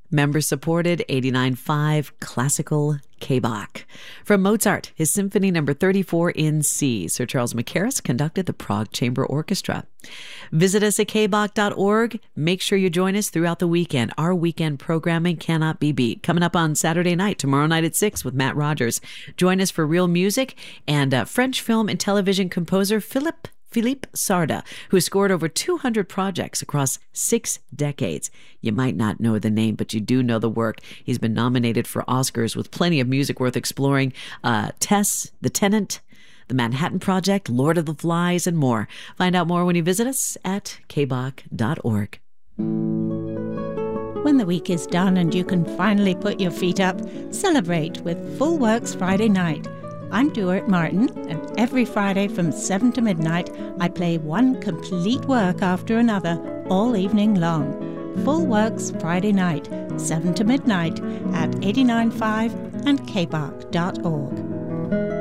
Member-supported 89.5 Classical K-Bach. From Mozart, his Symphony No. 34 in C. Sir Charles Mackerras conducted the Prague Chamber Orchestra. Visit us at kbach.org. Make sure you join us throughout the weekend. Our weekend programming cannot be beat. Coming up on Saturday night, tomorrow night at 6 with Matt Rogers. Join us for real music and French film and television composer Philippe Sarda, who has scored over 200 projects across 6 decades. You might not know the name, but you do know the work. He's been nominated for Oscars with plenty of music worth exploring. Tess, The Tenant, The Manhattan Project, Lord of the Flies, and more. Find out more when you visit us at kbach.org. When the week is done and you can finally put your feet up, celebrate with Full Works Friday night. I'm Duart Martin, and every Friday from 7 to midnight, I play one complete work after another all evening long. Full Works Friday night, 7 to midnight at 89.5 and kbach.org.